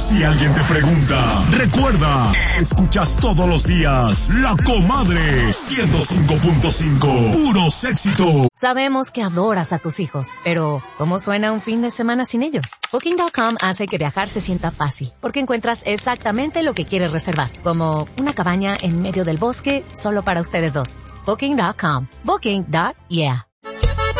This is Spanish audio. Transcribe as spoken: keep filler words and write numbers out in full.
Si alguien te pregunta, recuerda, escuchas todos los días La Comadre ciento cinco punto cinco, puros éxitos. Sabemos que adoras a tus hijos, pero ¿cómo suena un fin de semana sin ellos? Booking punto com hace que viajar se sienta fácil, porque encuentras exactamente lo que quieres reservar, como una cabaña en medio del bosque solo para ustedes dos. Booking punto com. Booking. Yeah.